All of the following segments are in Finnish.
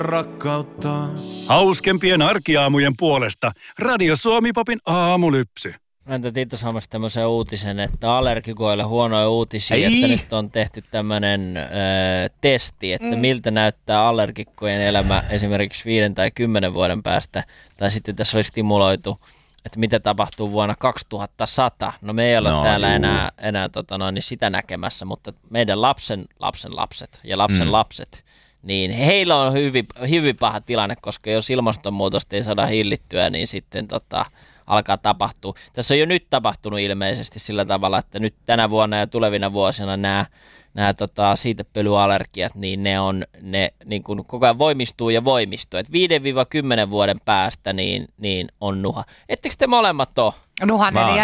rakkautta. Hauskempien arkiaamujen puolesta Radio Suomi-popin aamulypsy. Mä Tiito saamassa tämmöisen uutisen, että allergikoille huonoja uutisia, että nyt on tehty tämmöinen testi, että miltä näyttää allergikkojen elämä esimerkiksi 5 tai 10 vuoden päästä. Tai sitten tässä oli stimuloitu, että mitä tapahtuu vuonna 2100. No me ei ole täällä enää niin sitä näkemässä, mutta meidän lapsen lapset ja lapsen lapset, niin heillä on hyvin paha tilanne, koska jos ilmastonmuutosta ei saada hillittyä, niin sitten alkaa tapahtua. Tässä on jo nyt tapahtunut ilmeisesti sillä tavalla, että nyt tänä vuonna ja tulevina vuosina nämä siitepölyallergiat, niin ne niin kuin koko ajan voimistuu ja voimistuu. Et 5-10 vuoden päästä niin on nuha. Ettekö te molemmat ole? Nuhaneliä.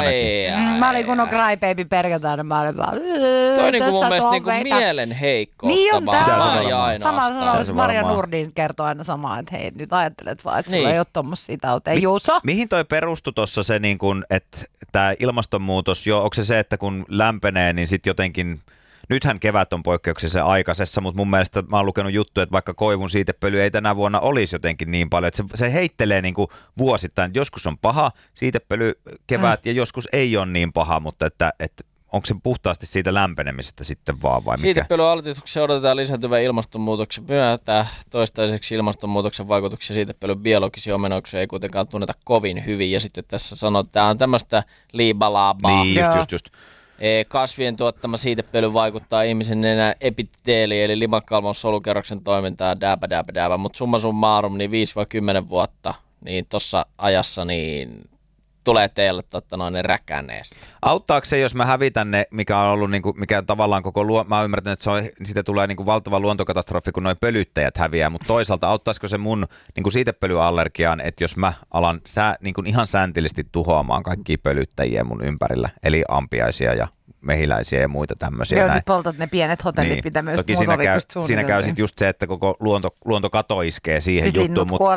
Mä olin kun on crybaby perjantaina. Mä olin vaan... Toi on niin mun mielestä niin kuin mielen heikkoutta. Niin on tää. Samalla Marja Nurdin kertoo aina samaa, että hei, nyt ajattelet vaan, että sulla ei ole tommosia tauteja. Juuso? Mihin toi perustui tuossa se, niin kun, että tämä ilmastonmuutos, onko se, että kun lämpenee, niin sitten jotenkin... Nythän kevät on poikkeuksellisen aikaisessa, mutta mun mielestä mä oon lukenut juttuja, että vaikka koivun siitepöly ei tänä vuonna olisi jotenkin niin paljon, että se heittelee niin kuin vuosittain. Joskus on paha siitepöly kevät ja joskus ei ole niin paha, mutta että onko se puhtaasti siitä lämpenemisestä sitten vaan vai mikä? Siitepölyaltistuksia odotetaan lisääntyvän ilmastonmuutoksen myötä. Toistaiseksi ilmastonmuutoksen vaikutuksia siitepölyn biologisia ominaisuuksia ei kuitenkaan tunneta kovin hyvin. Ja sitten tässä sanotaan tämmöistä liibalaabaa. Niin, just. Kasvien tuottama siitepöly vaikuttaa ihmisen nenän epiteeliin eli limakalvon solukerroksen toimintaan dääpä, mutta summa summarum niin 5-10 vuotta niin tuossa ajassa niin tulee teille ne räkäneestä. Auttaako se, jos mä hävitän ne, mikä on ollut niinku, mikä tavallaan mä oon ymmärtänyt, että siitä tulee niinku valtava luontokatastrofi, kun noi pölyttäjät häviää, mutta toisaalta auttaisiko se mun niinku siitepölyallergiaan, että jos mä alan niinku ihan säntillisesti tuhoamaan kaikkia pölyttäjiä mun ympärillä, eli ampiaisia ja mehiläisiä ja muita tämmöisiä. Joo, nyt poltat ne pienet hotellit, niin. mitä myös toki siinä käy sit just se, että koko luontokato iskee siihen siis juttuun, mutta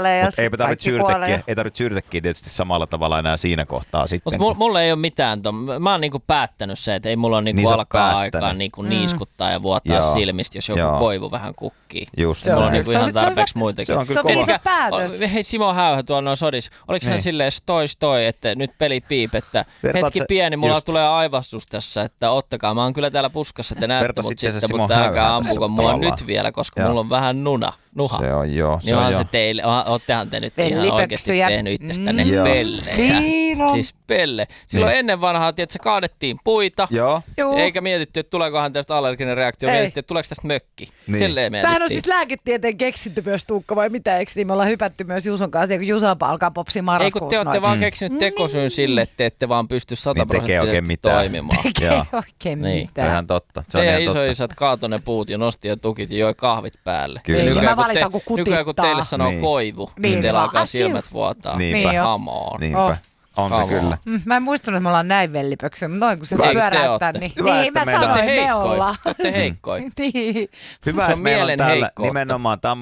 ei tarvitse syyrtekin tietysti samalla tavalla enää siinä kohtaa sitten. Mutta mulla ei ole mitään, mä oon niinku päättänyt se, että ei mulla ole niinku alkaa aikaa niinku niiskuttaa ja vuotaa silmistä, jos joku koivu vähän kukkii. Just mulla on niinku ihan tarpeeksi muitakin. Se on kyllä päätös. Hei Simo Häyhä tuolla noin sodissa, oliko hän silleen stoi, että nyt peli piip, että hetki pieni, mulla tulee aivastus tässä, että ottakaa, mä oon kyllä täällä puskassa, te näette mut sitten, mutta älkää ampuko mua nyt vielä, koska mulla on vähän nuha. Se on joo. Niin onhan se teille, oottehan te nyt ihan oikeasti tehnyt itsestänne pellejä. Siis pelle. Silloin ennen vanhaa, tiedätkö, kaadettiin puita, eikä mietitty, että tuleekohan tästä allerginen reaktio, mietittiin, että tuleeko tästä mökki. Silleen mietittiin. Tämähän on siis lääketieteen keksintö myös, Tuukka, vai mitä, eikö niin? Me ollaan hypätty myös Juuson kanssa, kun Juuso alkaa popsia marraskuussa. Ei kun te olette vaan keksinyt tekosyyn sille, että te ette vaan pysty 100% toimimaan. Tekee oikein mitään. Se on ihan totta. Teidän isoisät kaatoi ne puut ja nosti ja tukit ja joi kahvit päälle. Kyllä. Nykyään kun teille sanoo koivu, niin teillä alkaa silmät vuotaa. Niinpä. On se kyllä. Mä en muistanut, että me ollaan näin vellipöksyä, mutta noin kun se pyöräyttää, niin mä sanoin me ollaan. Te heikkoi. Hyvä, että meillä on täällä nimenomaan